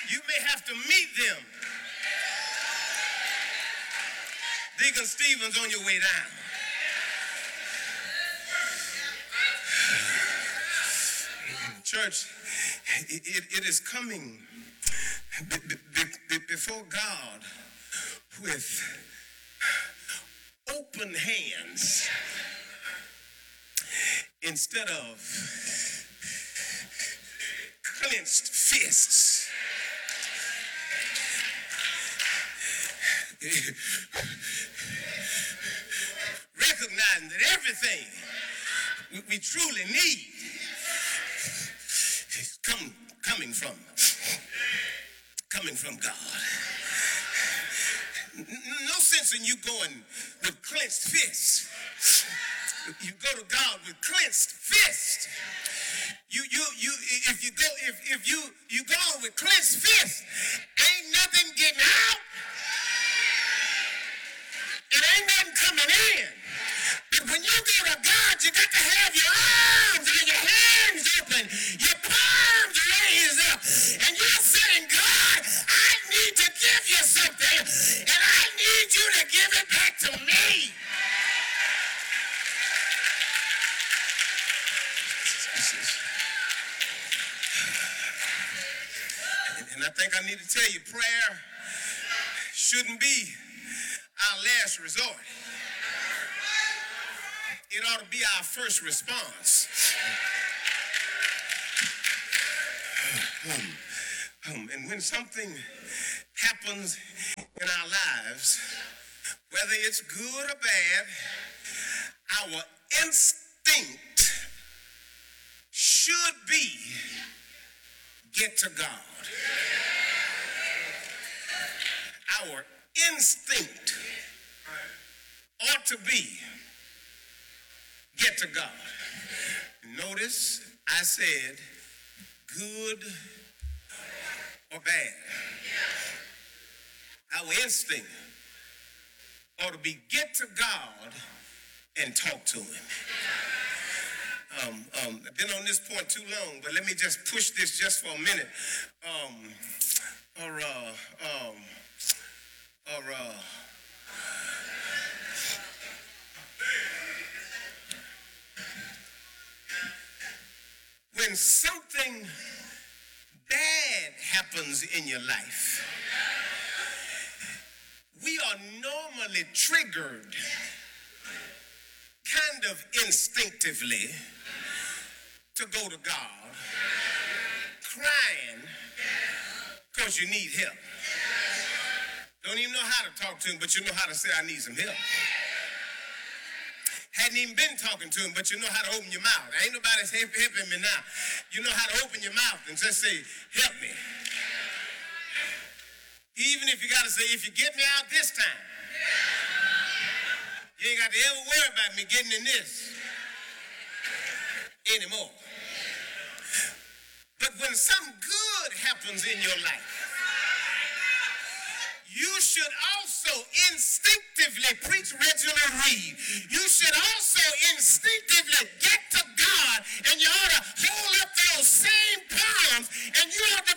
You may have to meet them. Deacon Stevens on your way down. Church, it is coming before God with open hands instead of clenched fists. Recognizing that everything we truly need is coming from God. No sense in you going with clenched fists. You go to God with clenched fists. If you go with clenched fists, ain't nothing getting out. It ain't nothing coming in. But when you go to God, you got to have your arms and your hands open, your palms raised up, and you're saying, God, I need to give you something, and I need you to give it back to me. And I think I need to tell you, prayer shouldn't be our last resort. It ought to be our first response. And when something happens in our lives, whether it's good or bad, our instinct should be get to God. Our instinct ought to be get to God. Notice I said good or bad. Our instinct ought to be get to God and talk to him. I've been on this point too long, but let me just push this just for a minute. When something bad happens in your life, we are normally triggered kind of instinctively to go to God, crying because you need help. Don't even know how to talk to him, but you know how to say, I need some help. Hadn't even been talking to him, but you know how to open your mouth. Ain't nobody helping me now. You know how to open your mouth and just say, help me. Even if you got to say, if you get me out this time, you ain't got to ever worry about me getting in this anymore. But when something good happens in your life, you should also instinctively, preach Reginald Reed, you should also instinctively get to God, and you ought to hold up those same palms, and you ought to